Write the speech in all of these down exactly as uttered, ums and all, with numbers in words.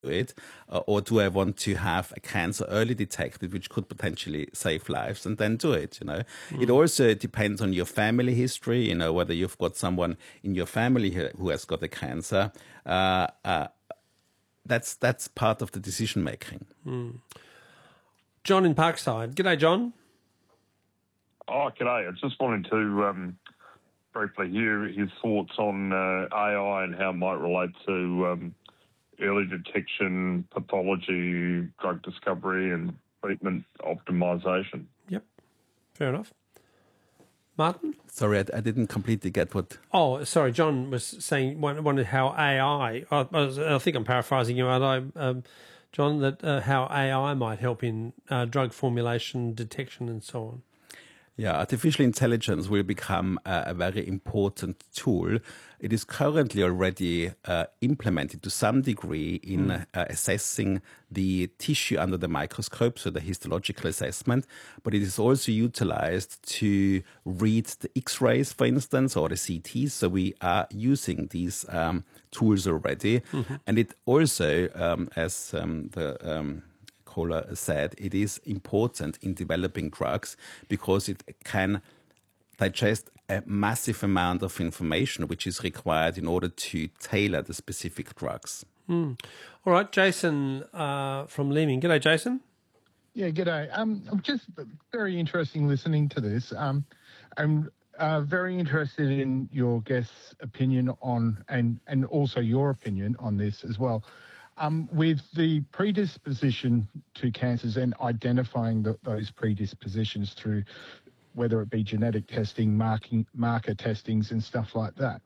it, uh, or do I want to have a cancer early detected, which could potentially save lives, and then do it? You know, mm. It also depends on your family history. You know, whether you've got someone in your family who has got a cancer. Uh, uh, that's that's part of the decision making. Mm. John in Parkside. G'day, John. Oh, g'day. I just wanted to um, briefly hear his thoughts on uh, A I and how it might relate to um, early detection, pathology, drug discovery and treatment optimisation. Yep, fair enough. Martin? Sorry, I, I didn't completely get what... Oh, sorry, John was saying, wondered how A I, I, I think I'm paraphrasing you, aren't I, um, John, that uh, how A I might help in uh, drug formulation, detection and so on. Yeah, artificial intelligence will become a, a very important tool. It is currently already uh, implemented to some degree in mm. uh, assessing the tissue under the microscope, so the histological assessment, but it is also utilized to read the X-rays, for instance, or the C Ts. So we are using these um, tools already. Mm-hmm. And it also, um, as um, the... Um, caller said, it is important in developing drugs because it can digest a massive amount of information which is required in order to tailor the specific drugs. Mm. All right, Jason uh, from Leeming. G'day, Jason. Yeah, g'day. Um, I'm just very interesting listening to this. Um, I'm uh, very interested in your guest's opinion on, and, and also your opinion on this as well. Um, with the predisposition to cancers and identifying the, those predispositions through whether it be genetic testing, marking, marker testings and stuff like that,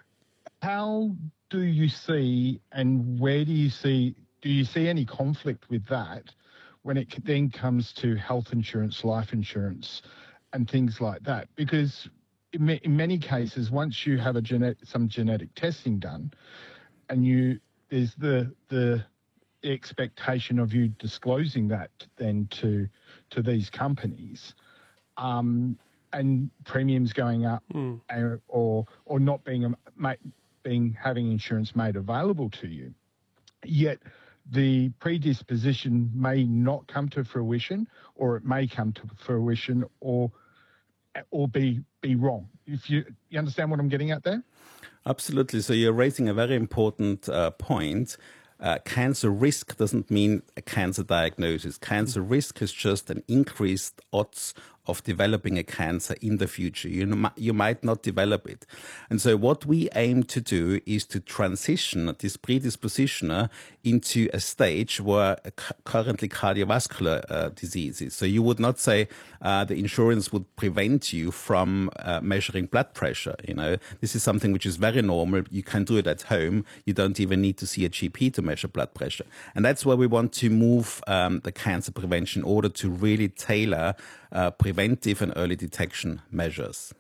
how do you see and where do you see, do you see any conflict with that when it then comes to health insurance, life insurance and things like that? Because in, in many cases, once you have a genet- some genetic testing done and you... there's the the expectation of you disclosing that then to to these companies, um, and premiums going up, mm. or or not being being having insurance made available to you. Yet the predisposition may not come to fruition, or it may come to fruition, or or be be wrong. If you you understand what I'm getting at there. Absolutely. So you're raising a very important uh, point. Uh, cancer risk doesn't mean a cancer diagnosis. Cancer mm-hmm. risk is just an increased odds of developing a cancer in the future. You know, you might not develop it. And so what we aim to do is to transition this predisposition into a stage where currently cardiovascular uh, diseases. So you would not say uh, the insurance would prevent you from uh, measuring blood pressure. You know, this is something which is very normal. You can do it at home. You don't even need to see a G P to measure blood pressure. And that's where we want to move um, the cancer prevention in order to really tailor uh, preventive and early detection measures.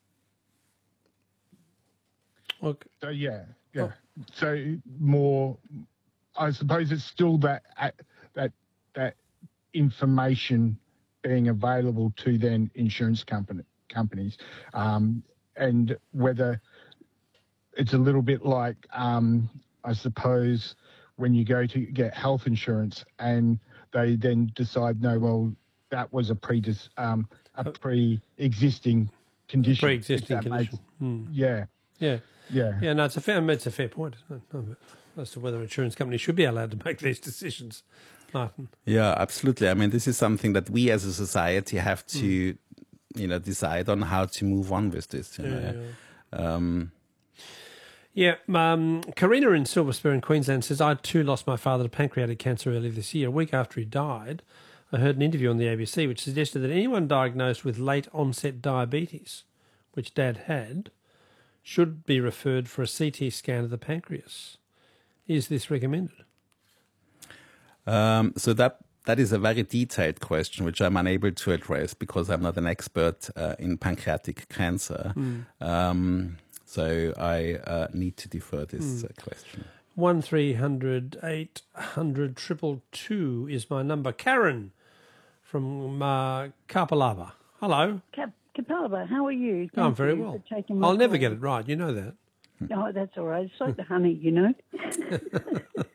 Okay. So yeah, yeah. Oh. So more, I suppose it's still that that that information being available to then insurance company companies, um, and whether it's a little bit like um, I suppose when you go to get health insurance and they then decide, no, well, that was a predis um, a pre-existing condition. Pre-existing condition. Hmm. Yeah. Yeah. Yeah. Yeah, no, it's a fair, it's a fair point, isn't it? As to whether insurance companies should be allowed to make these decisions, Martin. Yeah, absolutely. I mean, this is something that we as a society have to, mm. you know, decide on how to move on with this. You yeah, know? yeah. Um, yeah, um, Karina in Silver Spur in Queensland says, I too lost my father to pancreatic cancer earlier this year. A week after he died, I heard an interview on the A B C which suggested that anyone diagnosed with late-onset diabetes, which Dad had, should be referred for a C T scan of the pancreas. Is this recommended? Um, so that that is a very detailed question, which I'm unable to address because I'm not an expert uh, in pancreatic cancer. Mm. Um, so I uh, need to defer this mm. uh, question. One three hundred eight hundred triple two is my number. Karen from uh, Kapalava. Hello. Cap- Kapalava, how are you? Oh, I'm very well. I'll never get it right. You know that. No, that's all right. It's like the honey, you know.